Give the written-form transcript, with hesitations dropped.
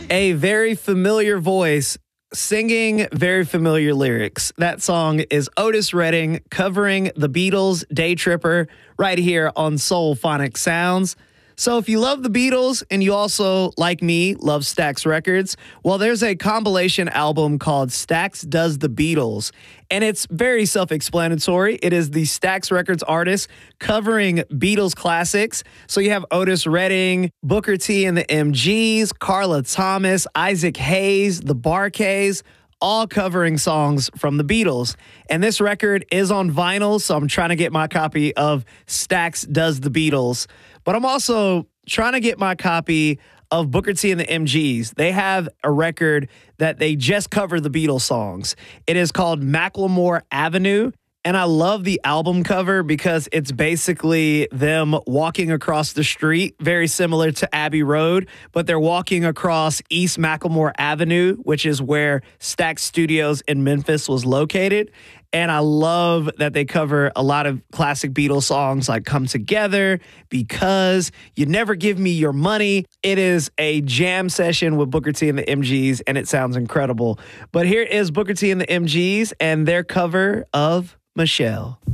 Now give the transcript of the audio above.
A very familiar voice singing very familiar lyrics. That song is Otis Redding covering the Beatles' Day Tripper right here on Soul Phonic Sounds. So if you love the Beatles and you also, like me, love Stax Records, well, there's a compilation album called Stax Does the Beatles, and it's very self-explanatory. It is the Stax Records artists covering Beatles classics. So you have Otis Redding, Booker T and the MGs, Carla Thomas, Isaac Hayes, the Bar-Kays, all covering songs from the Beatles. And this record is on vinyl, so I'm trying to get my copy of Stax Does the Beatles. But I'm also trying to get my copy of Booker T and the MGs. They have a record that they just cover the Beatles songs. It is called Macklemore Avenue. And I love the album cover because it's basically them walking across the street, very similar to Abbey Road, but they're walking across East Macklemore Avenue, which is where Stax Studios in Memphis was located. And I love that they cover a lot of classic Beatles songs like Come Together, Because, You Never Give Me Your Money. It is a jam session with Booker T and the MGs, and it sounds incredible. But here is Booker T and the MGs and their cover of Michelle.